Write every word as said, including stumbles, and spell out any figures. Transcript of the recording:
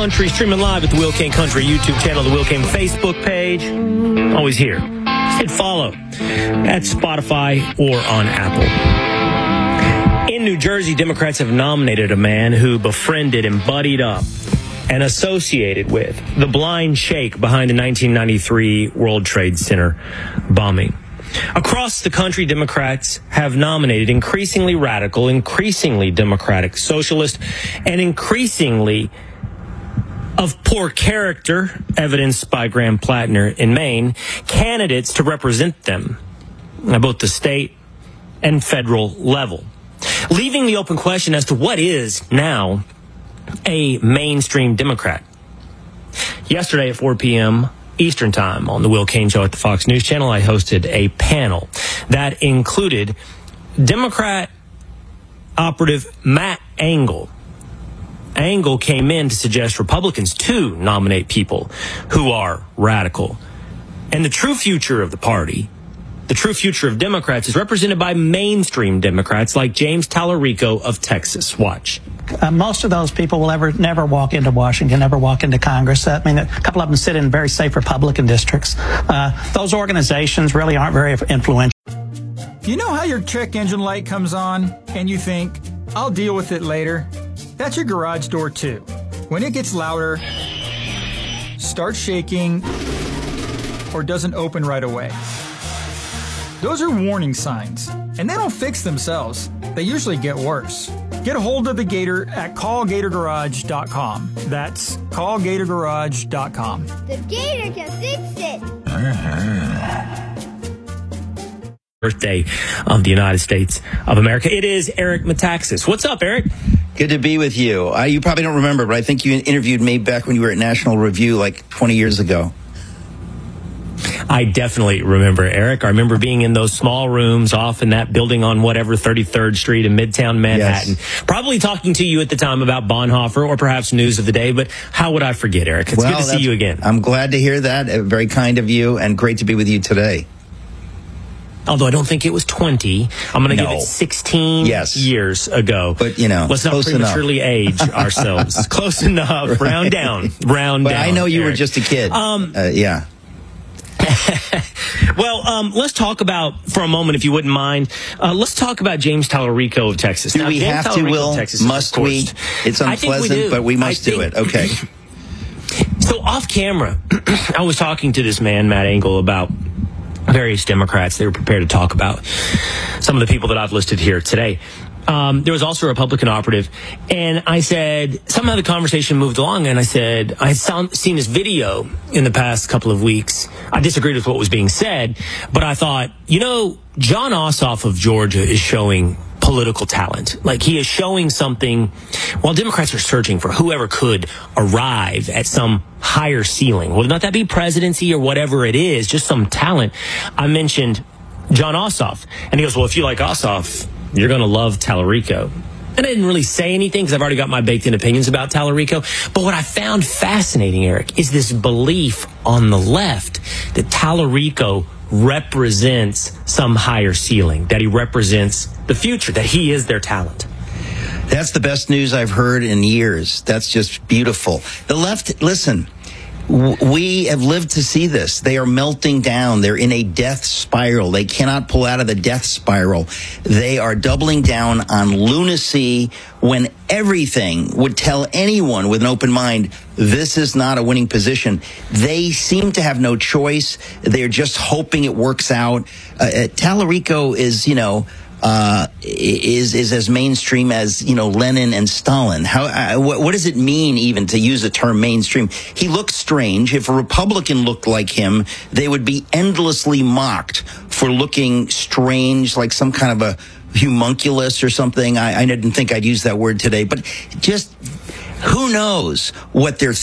Country, streaming live at the Will King Country YouTube channel, the Will King Facebook page. Always here. Just hit follow at Spotify or on Apple. In New Jersey, Democrats have nominated a man who befriended and buddied up and associated with the blind sheikh behind the nineteen ninety-three World Trade Center bombing. Across the country, Democrats have nominated increasingly radical, increasingly democratic socialist, and increasingly of poor character, evidenced by Graham Plattner in Maine, candidates to represent them at both the state and federal level, leaving the open question as to what is now a mainstream Democrat. Yesterday at four p.m. Eastern Time on the Will Cain Show at the Fox News Channel, I hosted a panel that included Democrat operative Matt Engel. Engel came in to suggest Republicans too nominate people who are radical. And the true future of the party, the true future of Democrats, is represented by mainstream Democrats like James Tallarico of Texas. Watch. Uh, most of those people will ever never walk into Washington, never walk into Congress. I mean, a couple of them sit in very safe Republican districts. Uh, those organizations really aren't very influential. You know how your check engine light comes on and you think, I'll deal with it later? That's your garage door too. When it gets louder, starts shaking, or doesn't open right away. Those are warning signs, and they don't fix themselves. They usually get worse. Get a hold of the Gator at call gator garage dot com. That's call gator garage dot com. The Gator can fix it. Birthday of the United States of America. It is Eric Metaxas. What's up, Eric? Good to be with you. I, you probably don't remember, but I think you interviewed me back when you were at National Review like twenty years ago. I definitely remember, Eric. I remember being in those small rooms off in that building on whatever thirty-third Street in Midtown Manhattan. Yes. Probably talking to you at the time about Bonhoeffer or perhaps news of the day, but how would I forget, Eric? It's well, good to see you again. I'm glad to hear that. Very kind of you and great to be with you today. Although I don't think it was twenty. I'm going to no. give it sixteen yes. years ago. But, you know, let's not prematurely age ourselves. Close enough. Right. Round down. Round but down. I know you Eric. were just a kid. Um, uh, yeah. Well, um, let's talk about, for a moment, if you wouldn't mind, uh, let's talk about James Tallarico of Texas. Do now, we James have to, Tallarico Will? Texas Must we? It's unpleasant, we but we must think, do it. Okay. So off camera, I was talking to this man, Matt Engel, about various Democrats. They were prepared to talk about some of the people that I've listed here today. Um, there was also a Republican operative, and I said, somehow the conversation moved along, and I said, I had sound, seen this video in the past couple of weeks. I disagreed with what was being said, but I thought, you know, Jon Ossoff of Georgia is showing political talent. Like, he is showing something while Democrats are searching for whoever could arrive at some higher ceiling. Well, not that be presidency or whatever it is, just some talent. I mentioned Jon Ossoff, and he goes, well, if you like Ossoff, you're going to love Tallarico. And I didn't really say anything because I've already got my baked-in opinions about Tallarico. But what I found fascinating, Eric, is this belief on the left that Tallarico represents some higher ceiling, that he represents the future, that he is their talent. That's the best news I've heard in years. That's just beautiful. The left, listen, we have lived to see this. They are melting down. They're in a death spiral. They cannot pull out of the death spiral. They are doubling down on lunacy when everything would tell anyone with an open mind, this is not a winning position. They seem to have no choice. They're just hoping it works out. Uh, Tallarico is, you know, Uh, is is as mainstream as, you know, Lenin and Stalin. How uh, what, what does it mean even to use the term mainstream? He looks strange. If a Republican looked like him, they would be endlessly mocked for looking strange, like some kind of a homunculus or something. I, I didn't think I'd use that word today, but just who knows what they're